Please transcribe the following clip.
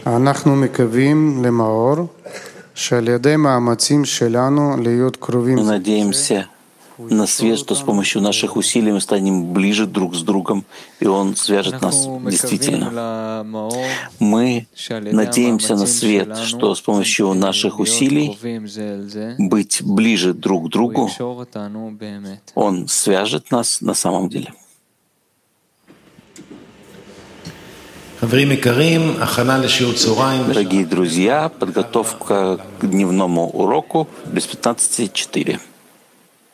אנחנו מקווים למאור שעל ידי מאמצים שלנו להיות קרובים Мы זה надеемся на свет, что с помощью наших усилий мы станем ближе друг с другом, и Он свяжет нас действительно. Мы надеемся на свет, что с помощью наших усилий быть ближе друг к другу, Он свяжет нас на самом деле. Дорогие друзья, подготовка к дневному уроку без 15:04.